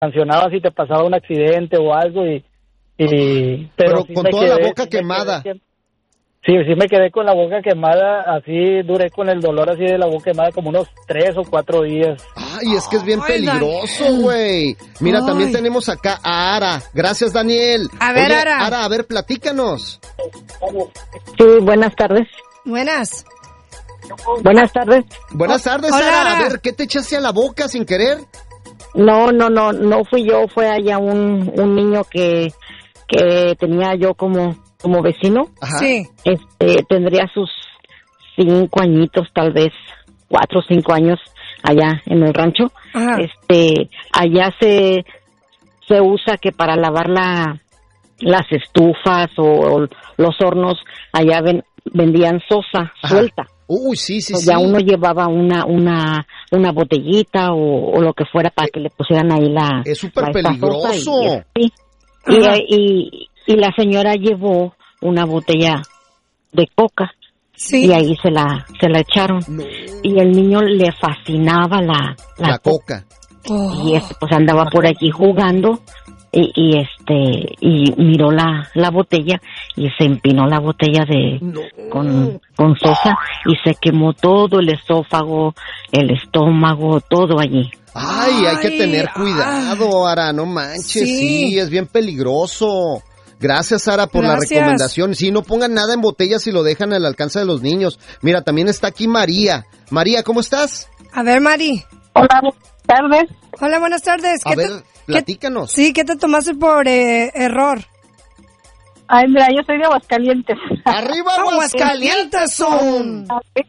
sancionaba si te pasaba un accidente o algo pero sí con me toda quedé- la boca sí me quemada. quedé- Sí, me quedé con la boca quemada, así duré con el dolor así de la boca quemada como unos 3 o 4 días. Ay, es que es bien Ay, peligroso, Daniel. güey. Mira, Ay. también tenemos acá a Ara. Gracias, Daniel. A ver, Oye, Ara. a ver, platícanos. Sí, buenas tardes. Buenas. Buenas tardes. Buenas tardes, hola, Ara. Ara. A ver, ¿qué te echaste a la boca sin querer? No fui yo, fue allá un niño que tenía yo como vecino. Ajá. Sí. Tendría sus 5 añitos, tal vez 4 o 5 años allá en el rancho. Ajá. Allá se usa que para lavar las estufas o los hornos, allá vendían sosa Ajá. suelta. Uy, sí. Ya uno llevaba una botellita o lo que fuera para que le pusieran ahí la... Es súper la esta peligroso. sosa Ajá. y la señora llevó una botella de coca Sí. y ahí se la echaron. No. Y el niño le fascinaba la coca. Oh. y pues andaba por allí jugando y miró la botella y se empinó la botella con sosa y se quemó todo el esófago, el estómago, todo allí. Ay, hay que Ay, tener cuidado, Ara, no manches, sí, es bien peligroso. Gracias, Ara, por la Gracias. recomendación. Sí, no pongan nada en botellas y lo dejan al alcance de los niños. Mira, también está aquí María. María, ¿cómo estás? A ver, Mari. Hola, buenas tardes. Hola, buenas tardes. A ver, platícanos. Sí, ¿qué te tomaste por error? Ay, mira, yo soy de Aguascalientes. ¡Arriba, Aguascalientes son!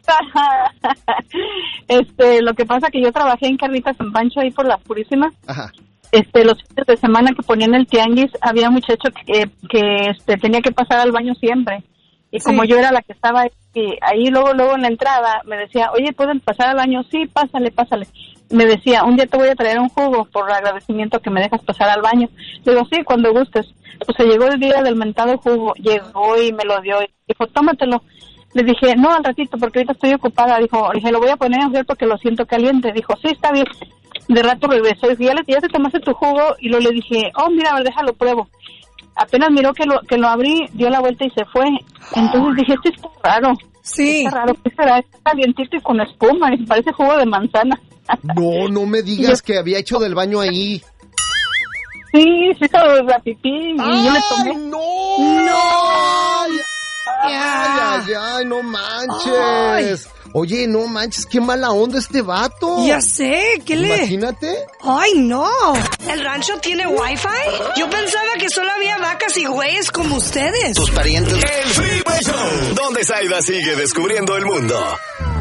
Lo que pasa que yo trabajé en Carnitas San Pancho ahí por la Purísima. Ajá. Los fines de semana que ponían el tianguis, había un muchacho que tenía que pasar al baño siempre. Y Sí. como yo era la que estaba ahí luego en la entrada, me decía, oye, ¿pueden pasar al baño? Sí, pásale. Me decía, un día te voy a traer un jugo por agradecimiento que me dejas pasar al baño. Le digo, sí, cuando gustes. Pues se llegó el día del mentado jugo, llegó y me lo dio y dijo, tómatelo. Le dije, no, al ratito, porque ahorita estoy ocupada. Le dije, lo voy a poner a hacer porque lo siento caliente. Dijo, sí, está bien. De rato regresó y dije, ya te tomaste tu jugo. Y luego le dije, oh, mira, a ver, déjalo, pruebo. Apenas miró que lo abrí, dio la vuelta y se fue. Entonces dije, esto está raro. Sí. Está raro, ¿qué será? Está calientito y con espuma, y parece jugo de manzana. No me digas que había hecho del baño ahí. Sí, se hizo la pipí y yo le tomé. ¡No! Ya. Ay, no manches. Oye, no manches, qué mala onda este vato. Ya sé, ¿qué le...? Imagínate. ¡Ay, no! ¿El rancho tiene wifi? Yo pensaba que solo había vacas y güeyes como ustedes. Tus parientes. El Freeway Show, donde Zaida sigue descubriendo el mundo.